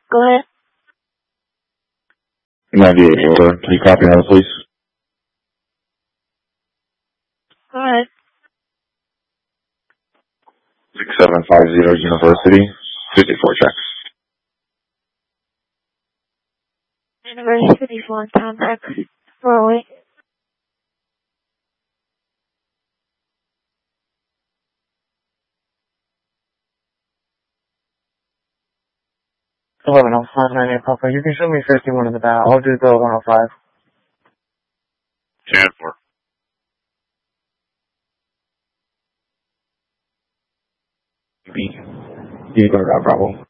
Go ahead. 98 order. Can you copy that, please? Go ahead. 6750 University. 54 checks. University 54 contact 408. 110598 Papa. You can show me 51 in the back. I'll do the 105. 10-4. B. You go to Bravo.